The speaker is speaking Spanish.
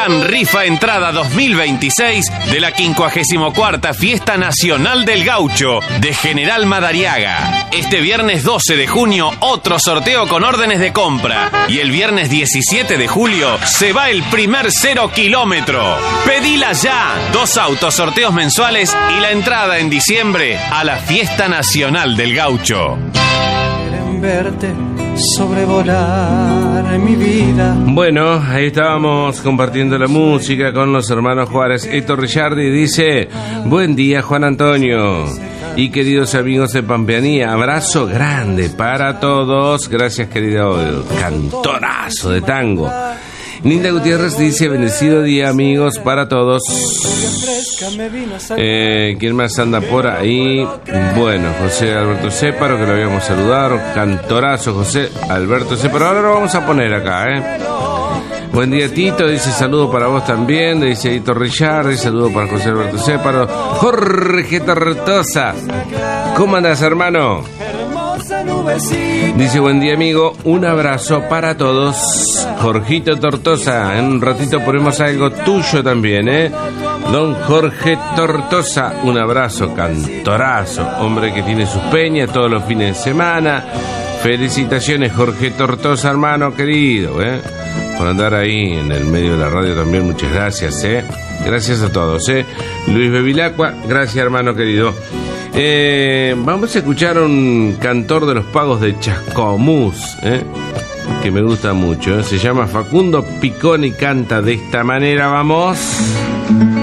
Gran Rifa Entrada 2026 de la 54ª Fiesta Nacional del Gaucho de General Madariaga. Este viernes 12 de junio, otro sorteo con órdenes de compra. Y el viernes 17 de julio se va el primer 0 kilómetro. Pedila ya. 2 autos, sorteos mensuales y la entrada en diciembre a la Fiesta Nacional del Gaucho. Quieren verte sobrevolar mi vida. Bueno, ahí estábamos compartiendo la música con los hermanos Juárez. Héctor Ricciardi dice: buen día, Juan Antonio y queridos amigos de Pampeanía, abrazo grande para todos. Gracias, querido cantorazo de tango. Linda Gutiérrez dice: bendecido día, amigos, para todos. ¿Quién más anda por ahí? Bueno, José Alberto Céparo, que lo habíamos saludado. Cantorazo, José Alberto Céparo. Ahora lo vamos a poner acá, Buen día, Tito, dice: saludo para vos también. Dice Tito Richard, saludo para José Alberto Céparo. Jorge Tortosa, ¿cómo andas, hermano? Dice: buen día, amigo, un abrazo para todos. Jorgito Tortosa, en un ratito ponemos algo tuyo también, Don Jorge Tortosa, un abrazo, cantorazo, hombre que tiene sus peñas todos los fines de semana. Felicitaciones, Jorge Tortosa, hermano querido, por andar ahí en el medio de la radio también. Muchas gracias, gracias a todos, Luis Bevilacqua, gracias, hermano querido. Vamos a escuchar a un cantor de los pagos de Chascomús, que me gusta mucho, se llama Facundo Picón y canta de esta manera. Vamos.